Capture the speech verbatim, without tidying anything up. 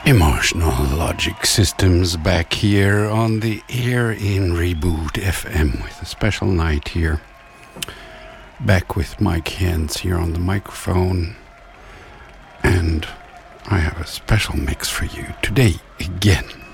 Emotional Logic Systems back here on the air in Reboot F M with a special night here. Back with Mike Hens here on the microphone. And I have a special mix for you today again.